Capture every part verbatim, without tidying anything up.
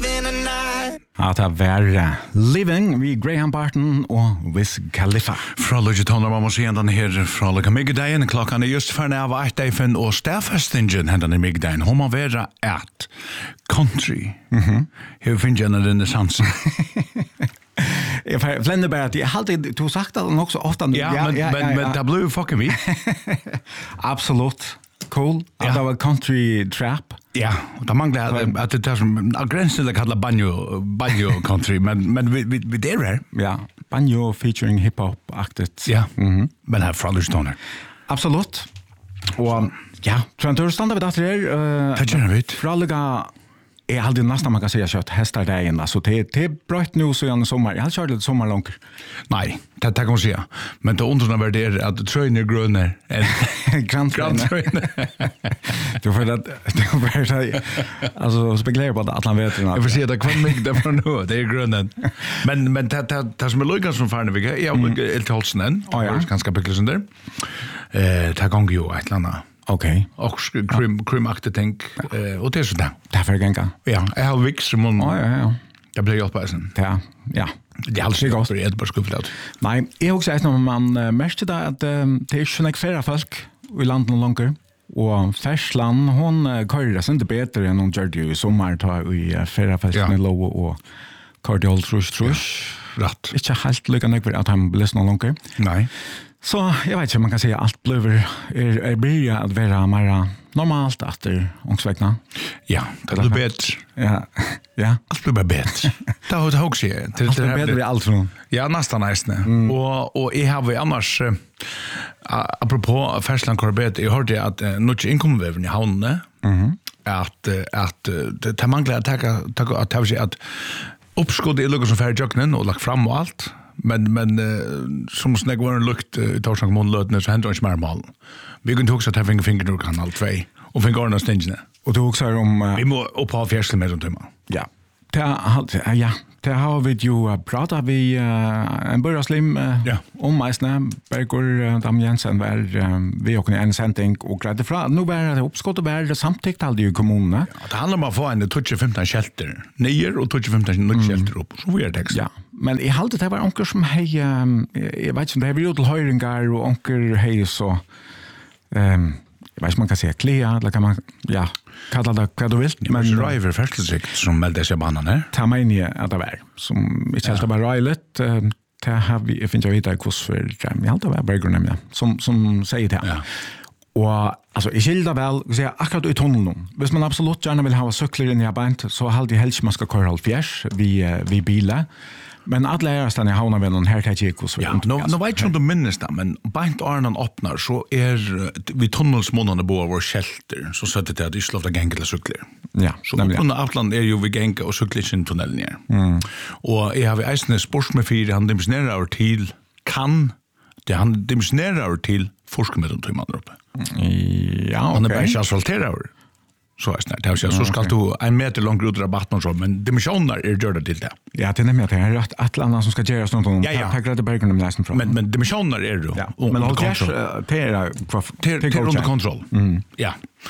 living a night. Att det var Living vid Graham Barton och Wiz Khalifa. Fra Lugetoner man må si den her fra Luka Migdagen. Klokkan er just før av Arteifen og Stafestingen hendan i Migdagen. Hun må være at country. Mhm. Her finner jeg en renessanse. Jag fländer bara att jag alltid du sagt det också ofta nu. Ja, men ja, men ja, ja. men det blev fucking vi. Absolut. Cool. Ja. Det var country trap. Ja, det manglar att det är som av gränsen det kallar banjo banjo country, men men vi vi vi där är. Ja, banjo featuring hip hop aktigt. Ja. Mhm. Men här från Lugetoner. Absolut. Och ja, tror du stannar vi där där? Det gör vi. Fraliga är aldrig nästan man kan säga kött hästar där igen. Alltså det det brött nu så i sommar. Jag har kört lite sommarlångt. Nej, det det kan man säga. Men det undrar var det att tröjner gröna än granntröjner. Du får det du får säga alltså spekulerar på att han vet. Jag får se det kvar mig där från nu. Det är gröna. Men men det det det som är Lucas från Farne vi jag helt hållsen än. Ja, ganska pickles där. Eh ta gång ju ett landa. Okej. Och krim krimakte tänk eh och det är så där. Därför gänga. Ja, jag har vix som hon. Ja, ja, ja. Det blir ju på sen. Ja, ja. Det är alls inte gott för ett par skufflat. Nej, jag också sagt när man uh, märkte det att uh, det är ju flera folk i landet och långt. Och Färsland, hon uh, körde sig inte bättre än hon gjorde ju i sommar ta i uh, flera folk med lov och cardiol trush trush. Rätt. Inte helt lycka nog för att han blir någon långt. Nej. Så jag vet inte om man kan säga allt blir är är börja att vara mer normalt efter ångsväckna. Ja, det blir bättre. Ja. Ja, allt blir bättre. Det har det också. Det är bättre i allt från. Ja, nästan nästan. Mm. Och och jag har vi annars uh, apropå Färsland Corbett, jag hörde att uh, något inkomväven i hamnen. Mhm. Att uh, att uh, det tar manglar att ta ta att ta sig att uppskåda i lugg som färd jöknen och lagt fram och allt. Men men uh, som snägg var en lukt i torsdag månlötne så händer inte mer mål. Vi kunde också ta finger finger ur kanal två och finger ordna stingarna. Och du också om uh, vi må upp på fjärsel med dem. Ja. Det har ja, det har vi ju pratat vi uh, en börjaslim uh, ja. om Meisne Bergor uh, Dam Jensen var uh, vi och en sending och grädde fra nu var det uppskott och var samtidigt alltid i kommunen. Ja, det handlar om att få en tjugo femton shelter. Ner och tjugo femton mm. shelter upp. Så är det. Ja. Men i halvt det var onkel som hej um, jag vet inte det var ju till höringar och onkel hej så ehm jag vet man kan säga klea eller kan man ja kalla det vad du vill men driver färdselsikt som melder sig banan här. Ta mig ner att det var som inte helt bara railet det har vi jag finner vidare kurs för jag hade var Berger nämligen som som säger det. Ja. Och alltså i skilda väl säga akkurat ut tunneln. Hvis man absolut gärna vill ha cyklar in i bänt så har det helst man ska köra halv fjärs vi vi bilar. Men alla är stan i havna väl någon här tajekos. Ja, nu nu vet jag inte minst det men bänt Arnan öppnar så är vi tunnelsmånande bo vår shelter så så att det är slått att gänga cyklar. Ja, så under Atlant är ju vi gänga och cykla in tunneln ner. Mm. Och jag har vi isne sport med fyra han dimensionerar över till kan det han dimensionerar över till forskning med de två man uppe. Ja, och det blir asfalterar. Så är det. Det är så ska du en meter lång ut rabatt och så men dimensioner är gjorda till det. Ja, det är nämligen det är rätt Atlant som ska göra sånt om. Ja, ja. Tack rätt Bergen om nästan från. Men men dimensioner är det. Ja. Men håll kärs det är till under kontroll. Mm. Ja.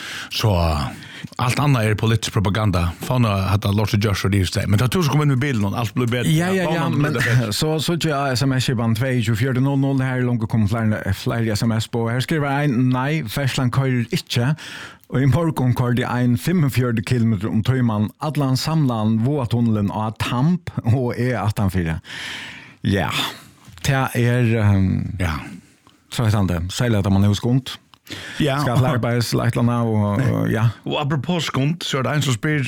Så allt annat är politisk propaganda. Fan hade Lars och Josh och det just men det tror jag kommer med bilen och allt blir bättre. Ja ja ja men så så jag sms band två två fyra noll noll här långt kommer flera flera sms på. Här skriver en nej Färsland kör inte. Och i morgon kör det en fyrtiofem kilometer om Töjman Atlant samlan våtunneln och Tamp och är åttonfyra. Ja. Det är um, ja. Så är det inte. Säg att man är skont. Ja. Ska lära på släktlarna och, och ja. Och apropå skont så är det en som spyr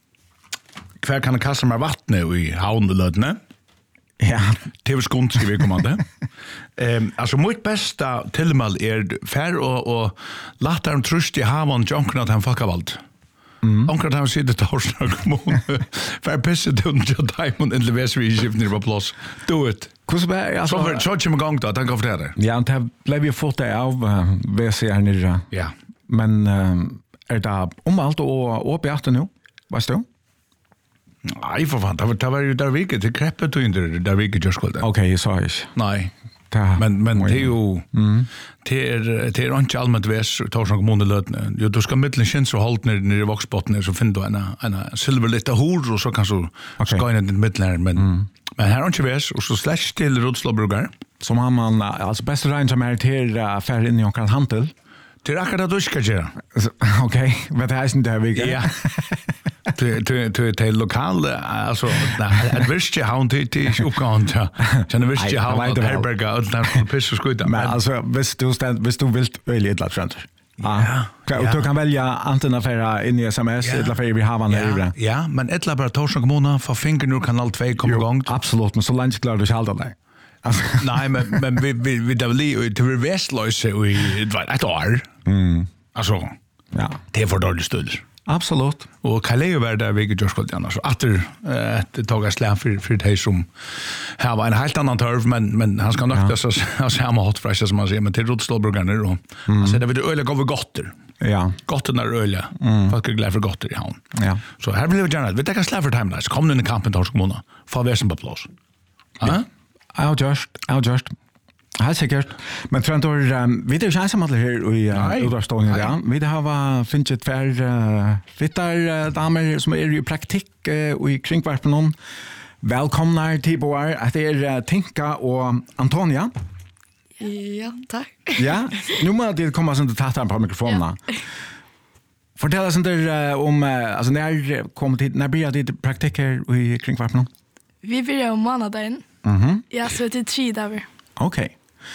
kvar kan kasta med vatten i havnelödene. Ja. T V-skont ska vi komma det. Ehm alltså mitt bästa tillmål är fär och och låta dem trust i havan junken att han folkavald. Mm. Onkel han sitter till Horsnag kommun. För pisse du inte diamond in the vestry shift near plus. Do it. Kus bä alltså så så chim gång då tänk av det. Ja, det blev ju fått det av V C här nere. Ja. Men är det om allt och upp i åtta nu? Vad står? Nej, för fan, det var ju där vilket det kreppet och inte där vilket jag skulle. Okej, så är det. Nej. Men men det är ju det är det är inte allmänt väs tar som kommunen lödne. Jo du ska mittlen känns så halt ner i voxbotten så finner du en en silverlita hor och så kan så ska in i mittlen men men här är inte väs och så slash till Rodslåbruggar som har man alltså bästa range som är till affär in i en handel. Det är akkurat du ska göra. Okej, vad det är inte där vi. Ja. Till till till till lokal alltså att visst jag har till till uppgång ja. Sen visst jag har att herberga och där piss och skjuta. Men alltså visst du ständ visst du vill välja ett lat. Ja. Du kan välja antingen affärer in i S M S eller affärer vi har van där. Ja, men ett laboratorium kommunen för finger nu kanal två kommer igång. Absolut, men så länge klarar du själv det. Nej, men men vi vi vi där blir till reverse vi ett år. Mm. Alltså. Ja. Det är för dåligt stöd. Absolut. Och kan ju vara där vilket jag skulle gärna så att det tagas slä för för det som här var en helt annan turf men men han ska nog så så här med hot fresh som man säger men till Rodslåbruggarna då. Alltså det vill öle gå gotter. Ja. Gotter när öle. Vad ska glä för gotter i han. Ja. Så här vill vi gärna vi tar slä för timelines. Kom nu in i kampen då ska måna. Få väsen på plats. Ja. I'll just I'll just Helt sikkert. Men tror du, um, vi er jo ikke sammen her i uh, Udarstående, ja. Vi har finnet hver uh, fittar uh, damer som er i praktikk uh, i kringvarpen. Velkomna til Boar. Det er uh, Tinka og Antonia. Ja, takk. Ja, nu må det komme sånn til tattere på mikrofonene. Ja. Fortell oss uh, om, uh, altså, når kommer tid, når blir det praktikk her i kringvarpen? Vi blir om måneden. Mhm. Ja, så det er tre dager. Okej.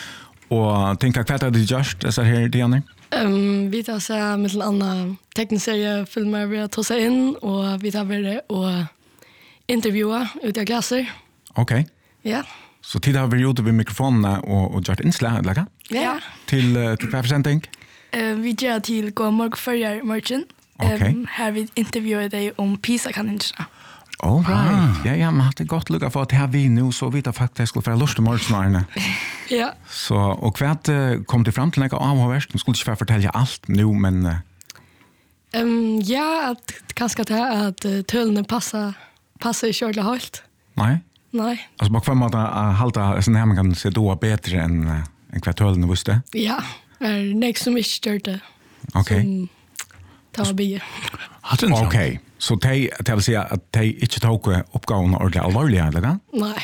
Och tänka kvart att det just det så här Diana. Ehm vi tar så med en annan tecknserie filmer vi har tagit in och vi tar väl och intervjua ut i klasser. Okej. Ja. Så tid har vi gjort vid mikrofonerna och och gjort inslag eller? Ja. Till till försändning. Eh vi gör till gå morgon för merchant. Ehm här vi intervjuar dig om Pisa-kaninjerna. All right. Ah. Ja, ja, man hade gott lugga för att här vi nu så vet jag faktiskt skulle för lust morgon. Ja. Så och kvart uh, kom det fram till några avhörst. De skulle inte förtälja allt nu men Ehm uh... um, ja, att kanske ta att uh, tölne passa passa i körla halt. Nej. Nej. Alltså bara för att uh, halta sån här man kan se då bättre än uh, en kvart tölne visste. Ja. Är next som inte störte. Okej. Ta bi. Okej. Så de, det vill säga att de inte tog uppgåvorna ordentligt allvarliga, eller? Nej.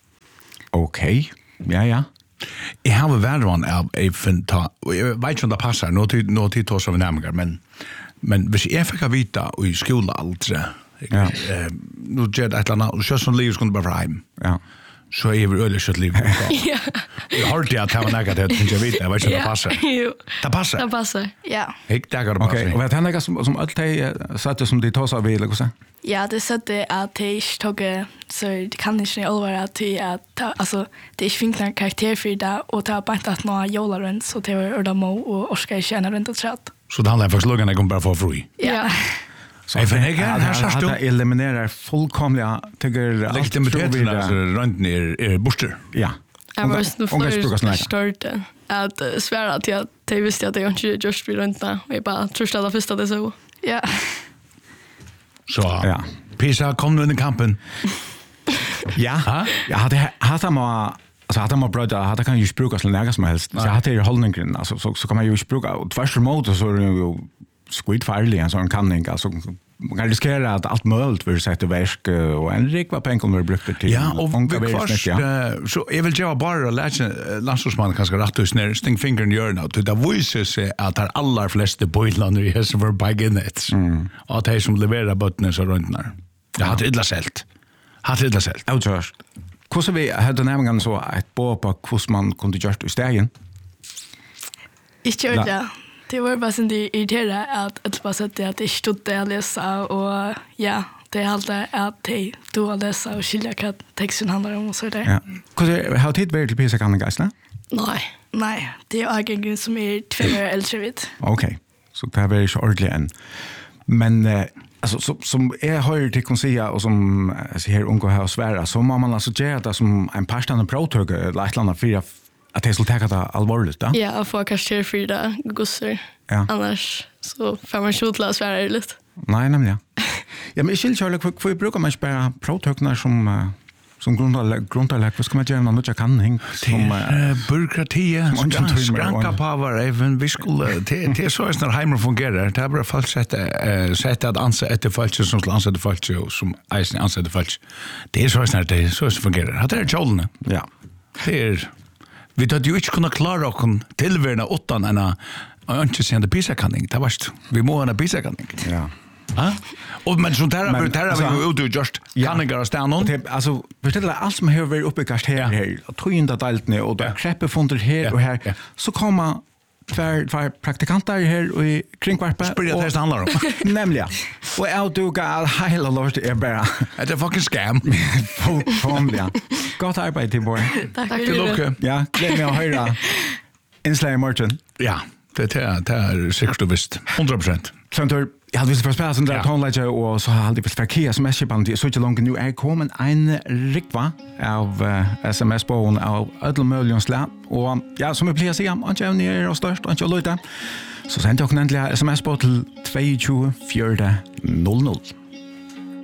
Okej, ja, ja. Jag har väl världen av en ta, jag vet inte om det passar, nå till, nå till tos av nämningar, men, men hvis jag fick vita i skola allt, ja. eh, nu gör det ett eller annat, och så som liv skulle bara vara hem. Ja. Så är vi öle kött liv. Ja. Jag har det att ha negativt, det jag vet, jag vet inte om det passar. Jo. Det passar. Det passar. Ja. Helt där går det passar. Okej, och vet han något som som allt det satte som de tar sig vill och så. Ja, det satte att det tog så det kan inte allvara att att alltså det är finkna karaktär för det och ta bara att nå jola runt så det var orda mo och orska känna runt och chatt. Så det handlar faktiskt lugna kommer bara få fri. Ja. Så jag tänker att här så eliminerar fullkomliga tycker legitimiteten alltså runt ner är borster. Ja. Jag var så för starta att svära till att det visste att det inte just vill runt där. Vi bara tror att det första det så. Ja. Så ja. Pisa kom nu in i kampen. Ja. Jag hade hade man alltså hade man bröder hade kan ju spruka så nära som helst. Så hade ju hållningen alltså så så kan man ju spruka och tvärs emot och så är det ju skit farlig en sån kanning alltså man kan riskera att allt möjligt för sätt i verk och en rik vad pengar vi brukar till. Ja, och vi först så jag vill ju bara läsa landstordsman kanske rätt ut ner sting fingern gör nu till det visar sig att det alla flesta boilarna i häs för bagenets. Och det som levererar bottnen så runt när. Jag hade illa selt. Hade illa selt. Ja, just. Hur vi hade nämligen så ett på på hur man kunde göra i stegen. Inte gör det. Det var bara sånt irriterande att att bara sätta att det stod där att läsa och ja, det är allt att det då att läsa och skilja vad texten handlar om och så där. Ja. Hur har tid varit till Pisa kan det guys, Nej, nej, det är ingen som är två år äldre vet. Okej. Så det är väl så ordentligt än. Men eh, alltså som som är höjt till kan säga och som alltså här unga här svära så må man alltså göra det som en pastande protog eller ett annat fyra att det skulle ta det allvarligt då. Ja, och få kanske för det gossar. Ja. Annars så får man skjuta svära lite. Nej, nämligen. Ja, men jag skulle köra för för brukar man spara protognar som som grundarlägg, grundarlägg, vad ska man göra något jag kan hänga som byråkrati, skranka power, även vi skulle det det så är när hemma fungerar. Det är bara falskt sätt sätt att anse ett falskt som anse det falskt som isen anse det falskt. Det är så när det så fungerar. Det är jollen. Ja. Det är vi då ju inte kunna klara och tillvärna åttan en inte sen det pisa-kanning. Det varst. Vi må ha en pisa-kanning. Ja. Ja. Och men sånt här men där har vi ut just kanningar och stannon. Alltså beställa allt som har varit uppe kast här här. Tror inte delt ner och då kreppe fundet här och här så kommer tvär tvär praktikanter här och i kringvarpa och det handlar om. Nämligen. Och jag du går hela lort är bara. Det är fucking scam. Fullkomligen. Gott arbete till boy. Tack Tack till Luke. Ja, glöm mig att höra. Inslag Martin. Ja, det är det är säkert du visst. hundra procent. Center jag hade visst för spela sån där tonläge och så hade vi för Kia som är band så inte långt nu är kommen en rikva av uh, S M S-bån av ödel möjligen slä och ja som jag plejer säga om jag är och störst och jag lite så sände jag äntligen S M S-bån till två två fyra noll noll.